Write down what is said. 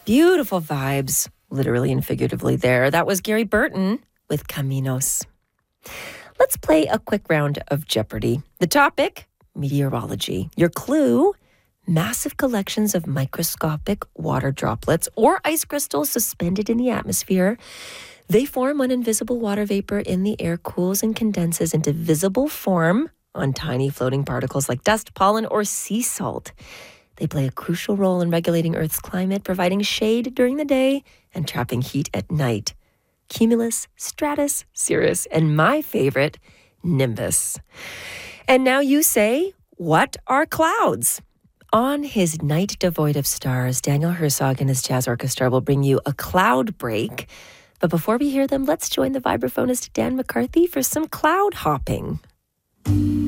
Beautiful vibes, literally and figuratively there. That was Gary Burton with Caminos. Let's play a quick round of Jeopardy! The topic, meteorology. Your clue, massive collections of microscopic water droplets or ice crystals suspended in the atmosphere. They form when invisible water vapor in the air cools and condenses into visible form on tiny floating particles like dust, pollen, or sea salt. They play a crucial role in regulating Earth's climate, providing shade during the day and trapping heat at night. Cumulus, stratus, cirrus, and my favorite, nimbus. And now you say, what are clouds? On his Night Devoid of Stars, Daniel Herzog and his jazz orchestra will bring you a cloud break. But before we hear them, let's join the vibraphonist Dan McCarthy for some cloud hopping.